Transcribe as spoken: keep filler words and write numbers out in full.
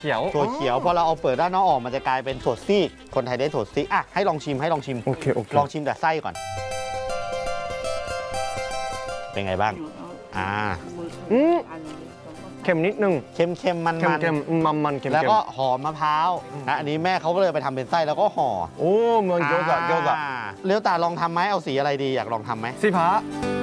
เขียวถั่วเขียวพอเราเอาเปลือกด้านนอกออกมันจะกลายเป็นถั่วซีกคนไทยได้ถั่วซีกอ่ะให้ลองชิมให้ลองชิมโอเคโอเคลองชิมแต่ไส้ก่อนเป็นไงบ้างอ่าอืมเค็มนิดนึงเค็มเค็มมันเค็มมันเค็มมันมันเค็มแล้วก็หอมมะพร้าวนะอันนี้แม่เขาก็เลยไปทำเป็นไส้แล้วก็ห่อโอ้เหมือนเกี๊ยวซ่าเกี๊ยวซ่าเลี้ยวตาลองทำไหมเอาสีอะไรดีอยากลองทำไหมสีฟ้า